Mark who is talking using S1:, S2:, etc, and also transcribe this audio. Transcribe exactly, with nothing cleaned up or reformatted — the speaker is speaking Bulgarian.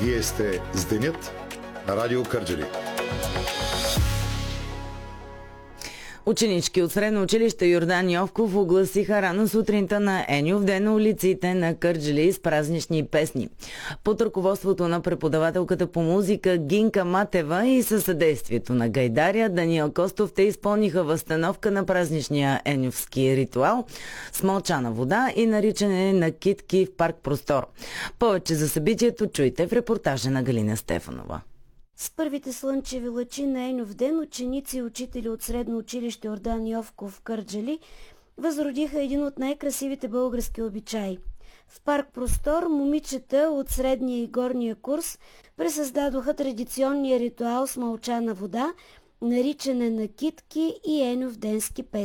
S1: Вие сте с Денят на Радио Кърджали.
S2: Ученички от средно училище Йордан Йовков огласиха рано сутринта на Еньов ден на улиците на Кърджали с празнични песни. Под ръководството на преподавателката по музика Гинка Матева и със съдействието на гайдаря Даниел Костов те изпълниха възстановка на празничния еньовски ритуал с мълчана вода и наричане на китки в парк Простор. Повече за събитието чуйте в репортажа на Галина Стефанова.
S3: С първите слънчеви лъчи на Еньов ден ученици и учители от средно училище Йордан Йовков в Кърджали възродиха един от най-красивите български обичаи. В парк Простор момичета от средния и горния курс пресъздадоха традиционния ритуал с мълчана вода, наричане на китки и еньовденски песни.